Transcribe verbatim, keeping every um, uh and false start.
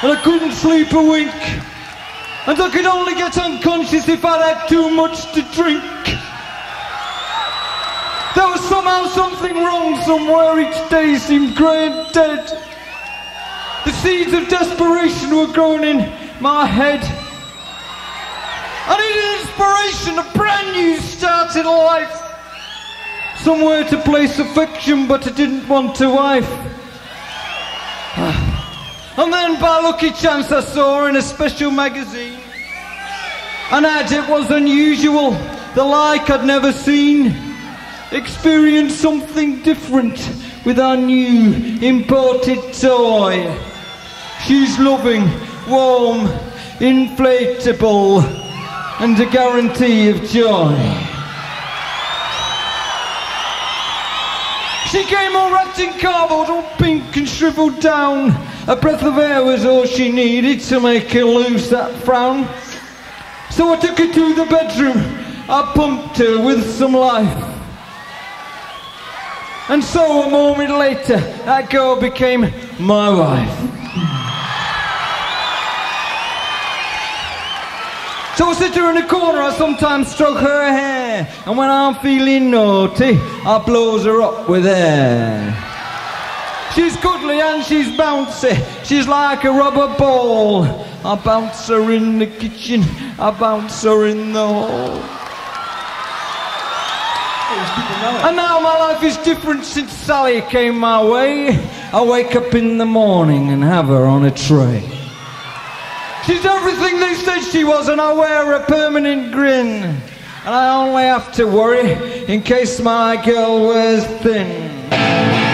and I couldn't sleep a wink. And I could only get unconscious if I'd had too much to drink. There was somehow something wrong somewhere, each day seemed grey and dead. The seeds of desperation were growing in my head. I needed inspiration, a brand new start in life. Somewhere to place affection, but I didn't want a wife. And then by lucky chance I saw in a special magazine an ad. It was unusual, the like I'd never seen. Experience something different with our new imported toy. She's loving, warm, inflatable, and a guarantee of joy. She came all wrapped in cardboard, all pink and shriveled down. A breath of air was all she needed to make her lose that frown. So I took her to the bedroom, I pumped her with some life. And so a moment later, that girl became my wife. So I sit her in a corner, I sometimes stroke her hair, and when I'm feeling naughty, I blows her up with air. She's cuddly and she's bouncy, she's like a rubber ball. I bounce her in the kitchen, I bounce her in the hall. And now my life is different since Sally came my way. I wake up in the morning and have her on a tray. She's everything they said she was, and I wear a permanent grin. And I only have to worry in case my girl wears thin.